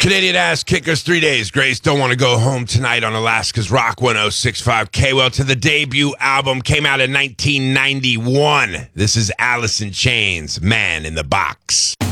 Canadian ass kickers, 3 days. Grace don't want to go home tonight on Alaska's Rock 1065 K-Well to the debut album. Came out in 1991. This is Alice in Chains, Man in the Box.